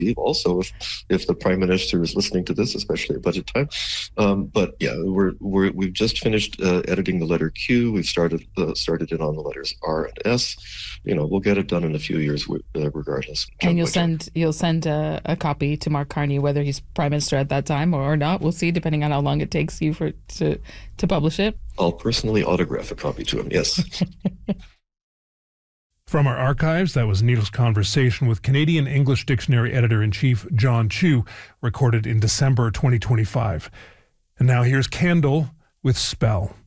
also if the Prime Minister is listening to this, especially at budget time. But yeah, we've just finished editing the letter Q. We've started in on the letters R and S. We'll get it done in a few years regardless. And you'll send a copy to Mark Carney, whether he's Prime Minister at that time or not. We'll see, depending on how long it takes you to publish it. I'll personally autograph a copy to him, yes. From our archives, that was Neil's conversation with Canadian English Dictionary Editor-in-Chief John Chu, recorded in December 2025. And now here's Kendall with Spell.